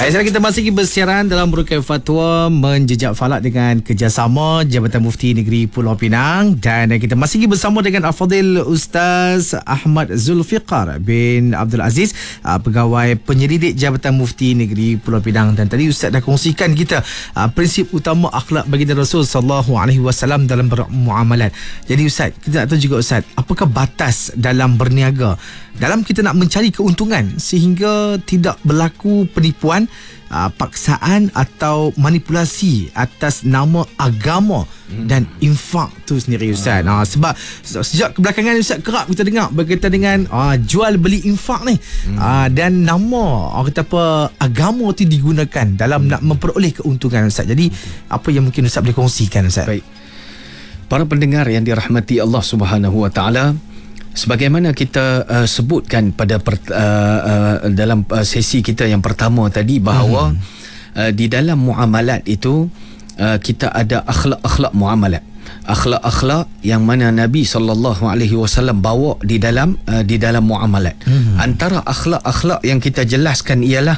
Baik, sekarang kita masih bersiaran dalam Burukan Fatwa Menjejak Falak dengan kerjasama Jabatan Mufti Negeri Pulau Pinang, dan kita masih bersama dengan Al-Fadhil Ustaz Ahmad Zulfiqar bin Abdul Aziz, pegawai penyelidik Jabatan Mufti Negeri Pulau Pinang. Dan tadi Ustaz dah kongsikan kita prinsip utama akhlak baginda Rasul sallallahu alaihi wasallam dalam bermuamalat. Jadi Ustaz, kita nak tahu juga Ustaz, apakah batas dalam berniaga dalam kita nak mencari keuntungan sehingga tidak berlaku penipuan, paksaan atau manipulasi atas nama agama dan infak tu sendiri Ustaz. Sebab sejak kebelakangan Ustaz kerap kita dengar berkaitan dengan jual beli infak ni, dan nama kata apa agama tu digunakan dalam nak memperoleh keuntungan Ustaz. Jadi apa yang mungkin Ustaz boleh kongsikan Ustaz? Baik. Para pendengar yang dirahmati Allah Subhanahu wa taala, sebagaimana kita sebutkan pada dalam sesi kita yang pertama tadi bahawa di dalam muamalat itu kita ada akhlak-akhlak muamalat. Akhlak-akhlak yang mana Nabi SAW bawa di dalam muamalat. Antara akhlak-akhlak yang kita jelaskan ialah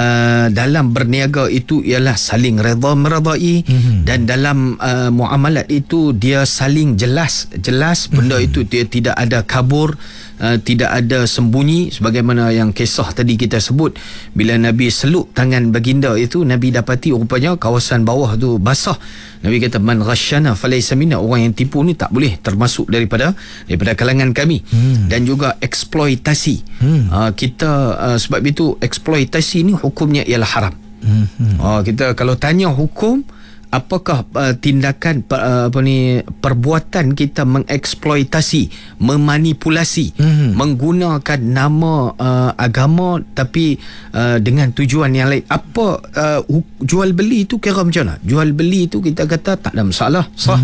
dalam berniaga itu ialah saling redha meredai, dan dalam muamalat itu dia saling jelas benda itu, dia tidak ada kabur, tidak ada sembunyi. Sebagaimana yang kisah tadi kita sebut, bila Nabi seluk tangan baginda itu, Nabi dapati rupanya kawasan bawah tu basah. Nabi kata, man ghasyana falaysa minna, orang yang tipu ni tak boleh termasuk daripada kalangan kami. Dan juga eksploitasi. Kita sebab itu eksploitasi ni hukumnya ialah haram. Kita kalau tanya hukum, apakah tindakan perbuatan kita mengeksploitasi, memanipulasi, menggunakan nama agama tapi dengan tujuan yang lain. Apa jual beli itu kira macam mana? Jual beli itu kita kata tak ada masalah, sah.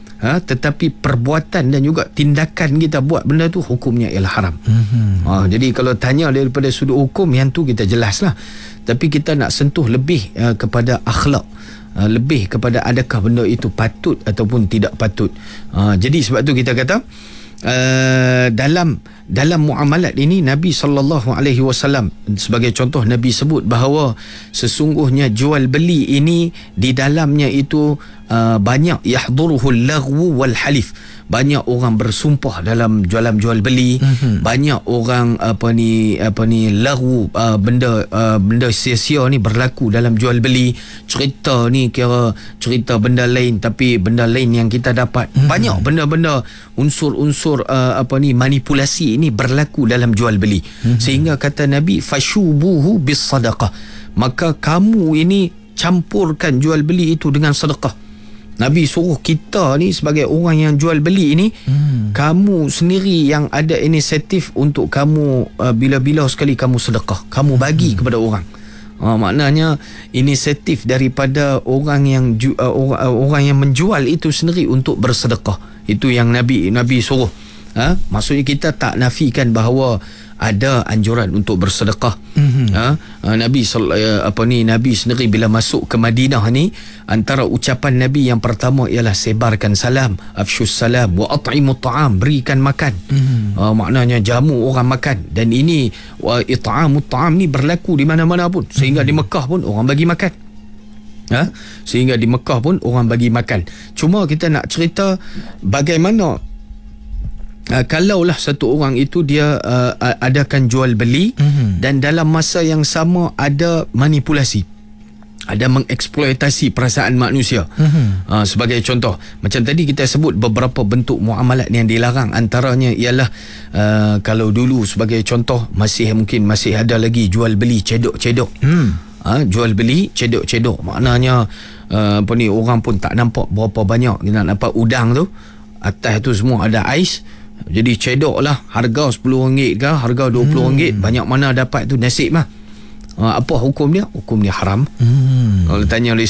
Tetapi perbuatan dan juga tindakan kita buat benda tu hukumnya ialah haram. Jadi kalau tanya daripada sudut hukum, yang tu kita jelaslah. Tapi kita nak sentuh lebih kepada akhlak, lebih kepada adakah benda itu patut ataupun tidak patut. Jadi sebab tu kita kata dalam muamalat ini Nabi SAW sebagai contoh, Nabi sebut bahawa sesungguhnya jual beli ini di dalamnya itu banyak yahduruhul laghwu wal halif, banyak orang bersumpah dalam jual beli, banyak orang laghwu, benda sia-sia ni berlaku dalam jual beli. Cerita ni kira cerita benda lain tapi benda lain yang kita dapat. Banyak benda-benda unsur-unsur manipulasi ini berlaku dalam jual beli. Sehingga kata Nabi, fashubuhu bis sadaqah, maka kamu ini campurkan jual beli itu dengan sedekah. Nabi suruh kita ni sebagai orang yang jual beli ini, kamu sendiri yang ada inisiatif untuk kamu bila-bila sekali kamu sedekah, kamu bagi kepada orang. Maknanya inisiatif daripada orang yang menjual itu sendiri untuk bersedekah. Itu yang Nabi suruh. Maksudnya kita tak nafikan bahawa ada anjuran untuk bersedekah. Nabi sendiri bila masuk ke Madinah ni, antara ucapan Nabi yang pertama ialah sebarkan salam, afshus salam wa at'imut ta'am, berikan makan. Maknanya jamu orang makan. Dan ini it'amut ta'am ni berlaku di mana-mana pun, sehingga di Mekah pun orang bagi makan. Sehingga di Mekah pun orang bagi makan. Cuma kita nak cerita bagaimana kalaulah satu orang itu dia adakan jual beli, dan dalam masa yang sama ada manipulasi, ada mengeksploitasi perasaan manusia. Sebagai contoh, macam tadi kita sebut beberapa bentuk muamalat yang dilarang. Antaranya ialah kalau dulu sebagai contoh masih ada lagi jual beli cedok-cedok. Jual beli cedok-cedok, maknanya orang pun tak nampak berapa banyak. Kita nak dapat udang tu, atas tu semua ada ais. Jadi cedok lah, harga RM10 ke harga RM20, banyak mana dapat tu nasib lah. Apa hukum dia? Hukum dia haram. Kalau tanya oleh